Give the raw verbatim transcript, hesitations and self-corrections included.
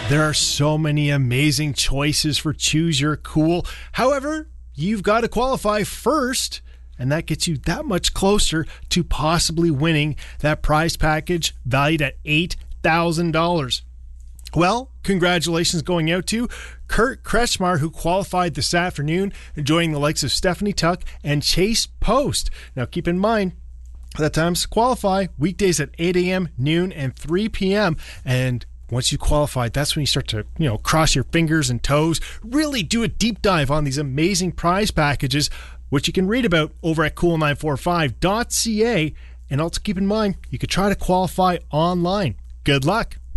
There are so many amazing choices for Choose Your Cool. However, you've got to qualify first, and that gets you that much closer to possibly winning that prize package valued at eight thousand dollars. Well, congratulations going out to Kurt Kretschmar, who qualified this afternoon, joining the likes of Stephanie Tuck and Chase Post. Now, keep in mind, that times to qualify weekdays at eight a.m., noon, and three p.m. And once you qualify, that's when you start to, you know, cross your fingers and toes, really do a deep dive on these amazing prize packages, which you can read about over at cool nine forty-five dot c a. And also keep in mind, you could try to qualify online. Good luck.